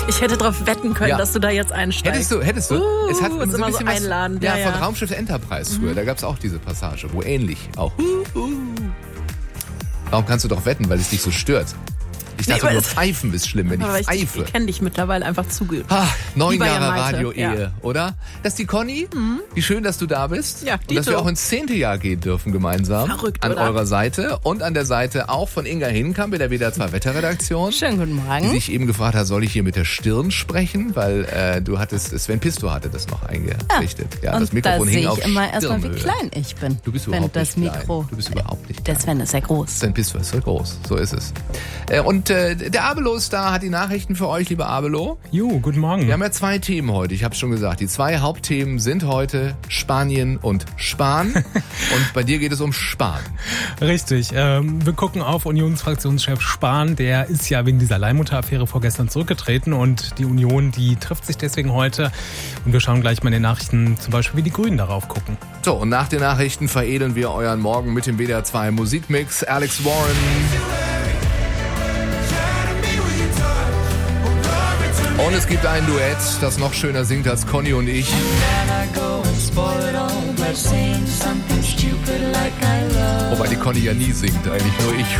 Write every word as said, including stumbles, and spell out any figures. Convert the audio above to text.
Ich hätte darauf wetten können, Ja. dass du da jetzt einsteigst. Hättest du, hättest du. Uh, es hat ist so immer ein so bisschen was, einladend. Ja, Ja, von ja. Raumschiff Enterprise früher. Da gab es auch diese Passage, wo ähnlich auch. Uh, uh. Warum kannst du doch wetten, weil es dich so stört? Ich dachte, Nee, nur aber- Pfeifen ist schlimm, wenn ich Aber ich, pfeife. ich kenne dich mittlerweile einfach zu gut. Ah, neun Lieber Jahre ja Malte, Radio-Ehe, ja. oder? Das ist die Conny. Wie schön, dass du da bist. Ja, und dass Dito. wir auch ins zehnte Jahr gehen dürfen gemeinsam. Verrückt, An oder? eurer Seite und an der Seite auch von Inga Hinkamp in der W D R zwei Wetterredaktion. Schönen guten Die Morgen. sich eben gefragt hat, soll ich hier mit der Stirn sprechen? Weil äh, du hattest, Sven Pisto hatte das noch eingerichtet. Ja, Und das Mikrofon da hing sehe auf ich immer erstmal, wie Stirnhöhe. klein ich bin. Du bist wenn überhaupt das nicht Mikro. klein. Du bist überhaupt nicht Der klein. Sven ist ja groß. Sven Pisto ist so groß, so ist es. Äh, und äh, der Abelo ist da, hat die Nachrichten für euch, lieber Abelo. Jo, guten Morgen. Wir haben ja zwei Themen heute, ich habe schon gesagt. Die zwei Hauptthemen sind heute Spanien und Spahn. Und bei dir geht es um Spahn. Richtig. Ähm, wir gucken auf Unionsfraktionschef Spahn. Der ist ja wegen dieser Leihmutter-Affäre vorgestern zurückgetreten. Und die Union, die trifft sich deswegen heute. Und wir schauen gleich mal in den Nachrichten, zum Beispiel, wie die Grünen darauf gucken. So, und nach den Nachrichten veredeln wir euren Morgen mit dem W D R zwei Musikmix. Alex Warren. Und es gibt ein Duett, das noch schöner singt als Conny und ich. Wobei die Conny ja nie singt, eigentlich nur ich.